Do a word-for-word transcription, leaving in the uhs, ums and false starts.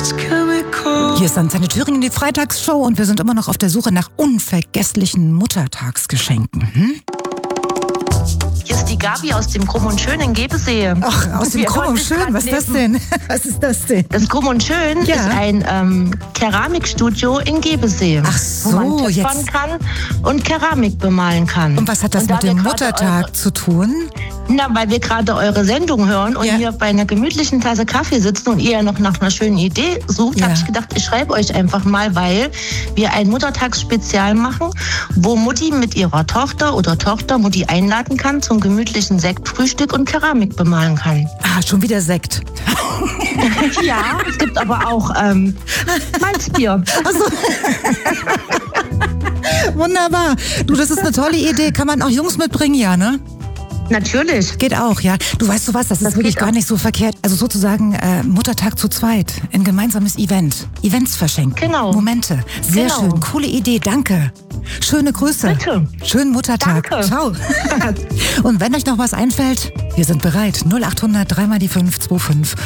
Hier ist Antenne Thüringen, die Freitagsshow, und wir sind immer noch auf der Suche nach unvergesslichen Muttertagsgeschenken. Hm? Hier ist die Gabi aus dem Krumm und Schön in Gebesee. Ach, aus dem Krumm und Schön, was ist das denn? Was ist das denn? Das Krumm und Schön Ja. ist ein ähm, Keramikstudio in Gebesee. Ach so, wo man töpfern jetzt. kann und Keramik bemalen kann. Und was hat das Und da mit dem wir gerade Muttertag eure- zu tun? Na, weil wir gerade eure Sendung hören und Ja. hier bei einer gemütlichen Tasse Kaffee sitzen und ihr ja noch nach einer schönen Idee sucht, Ja. habe ich gedacht, ich schreibe euch einfach mal, weil wir ein Muttertagsspezial machen, wo Mutti mit ihrer Tochter oder Tochter Mutti einladen kann zum gemütlichen Sektfrühstück und Keramik bemalen kann. Ah, schon wieder Sekt. Ja, es gibt aber auch ähm, Malzbier. Wunderbar. Du, das ist eine tolle Idee. Kann man auch Jungs mitbringen, ja, ne? Natürlich. Geht auch, ja. Du weißt du was, das ist Das wirklich geht gar auch. nicht so verkehrt. Also sozusagen äh, Muttertag zu zweit. Ein gemeinsames Event. Events verschenken. Genau. Momente. Sehr Genau. schön. Coole Idee. Danke. Schöne Grüße. Bitte. Schönen Muttertag. Danke. Ciao. Und wenn euch noch was einfällt, wir sind bereit. null acht hundert drei mal die fünf zwei fünf